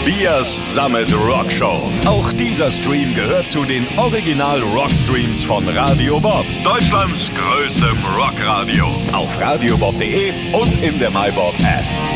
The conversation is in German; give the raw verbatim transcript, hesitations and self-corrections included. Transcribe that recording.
Biers Summit Rock Show. Auch dieser Stream gehört zu den Original Rockstreams von Radio Bob, Deutschlands größtem Rockradio. Auf radiobob punkt de und in der MyBob App.